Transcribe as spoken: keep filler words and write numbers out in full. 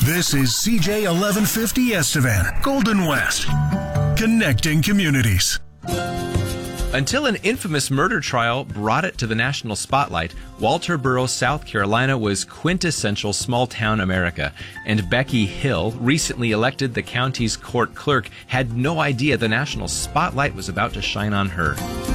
This is C J eleven fifty Estevan, Golden West, connecting communities. Until an infamous murder trial brought it to the national spotlight, Walterboro, South Carolina was quintessential small-town America, and Becky Hill, recently elected the county's court clerk, had no idea the national spotlight was about to shine on her.